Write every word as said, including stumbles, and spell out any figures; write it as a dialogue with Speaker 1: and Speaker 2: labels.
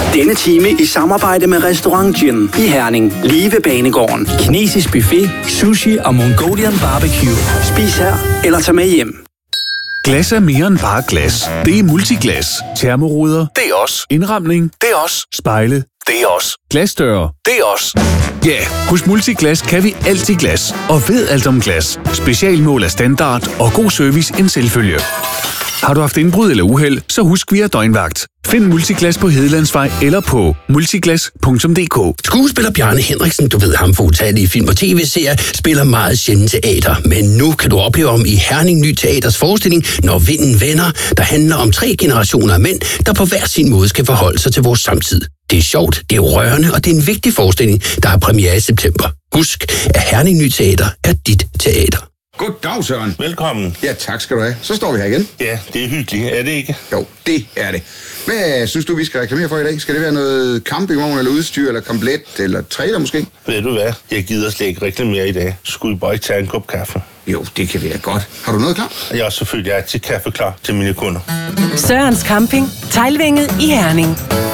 Speaker 1: Denne time i samarbejde med Restaurant Gin i Herning. Lige ved Banegården. Kinesisk buffet, sushi og Mongolian barbecue. Spis her eller tag med hjem.
Speaker 2: Glas er mere end bare glas. Det er Multiglas. Termoruder. Det er os. Indramning. Det er os. Spejle. Det er os. Glasdøre. Det er os. Ja, yeah, hos Multiglas kan vi altid glas. Og ved alt om glas. Specialmål af standard og god service en selvfølge. Har du haft indbrud eller uheld, så husk vi er døgnvagt. Find Multiglas på Hedelandsvej eller på multiglas punktum d k.
Speaker 3: Skuespiller Bjarne Henriksen, du ved ham for utallige film og tv-serier, spiller meget sjældent teater. Men nu kan du opleve ham i Herning Ny Teaters forestilling, Når vinden vender, der handler om tre generationer af mænd, der på hver sin måde skal forholde sig til vores samtid. Det er sjovt, det er rørende, og det er en vigtig forestilling, der har premiere i september. Husk, at Herning Ny Teater er dit teater.
Speaker 4: Goddag, Søren.
Speaker 5: Velkommen.
Speaker 4: Ja, tak skal du have. Så står vi her igen.
Speaker 5: Ja, det er hyggeligt, er det ikke?
Speaker 4: Jo, det er det. Hvad synes du, vi skal reklamere for i dag? Skal det være noget campingvogn eller udstyr, eller komplet, eller trailer måske?
Speaker 5: Ved du hvad? Jeg gider slet ikke reklamere i dag. Skulle I bare ikke tage en kop kaffe?
Speaker 4: Jo, det kan være godt. Har du noget klar?
Speaker 5: Jeg er selvfølgelig altid kaffe klar til mine kunder.
Speaker 6: Sørens Camping, Teglvænget i Herning.